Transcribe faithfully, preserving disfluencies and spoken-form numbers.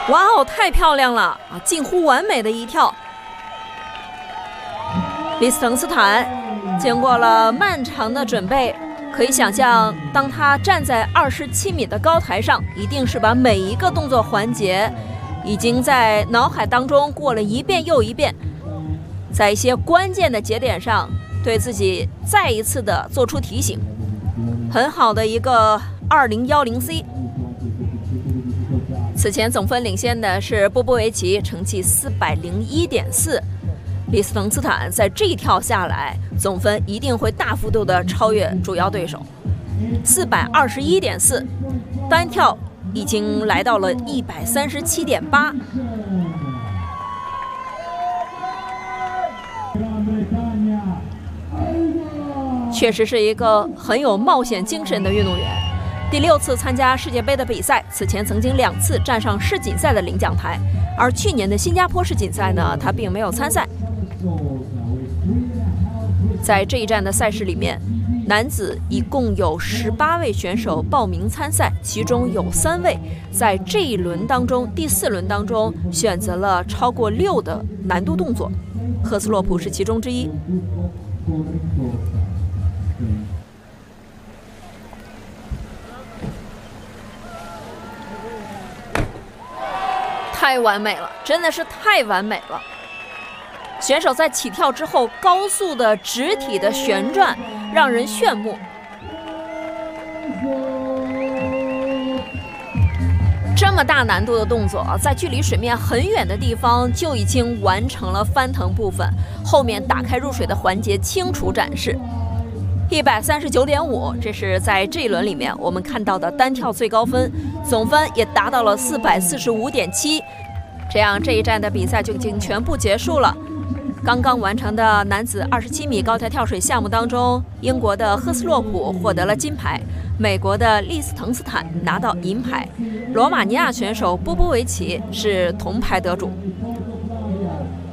哇哦，太漂亮了啊！近乎完美的一跳。李斯滕斯坦经过了漫长的准备，可以想象，当他站在二十七米的高台上，一定是把每一个动作环节已经在脑海当中过了一遍又一遍，在一些关键的节点上，对自己再一次的做出提醒。很好的一个二零一零 C。此前总分领先的是波波维奇，成绩四百零一点四。李斯滕斯坦在这一跳下来，总分一定会大幅度的超越主要对手，四百二十一点四，单跳已经来到了一百三十七点八。确实是一个很有冒险精神的运动员。第六次参加世界杯的比赛，此前曾经两次站上世锦赛的领奖台，而去年的新加坡世锦赛呢，他并没有参赛。在这一站的赛事里面，男子一共有十八位选手报名参赛，其中有三位在这一轮当中，第四轮当中选择了超过六的难度动作，赫斯洛普是其中之一。太完美了，真的是太完美了！选手在起跳之后高速的直体的旋转，让人炫目。这么大难度的动作，在距离水面很远的地方就已经完成了翻腾部分，后面打开入水的环节清楚展示。一百三十九点五，这是在这一轮里面我们看到的单跳最高分，总分也达到了四百四十五点七。这样这一站的比赛就已经全部结束了。刚刚完成的男子二十七米高台跳水项目当中，英国的赫斯洛普获得了金牌，美国的利斯滕斯坦拿到银牌，罗马尼亚选手波波维奇是铜牌得主。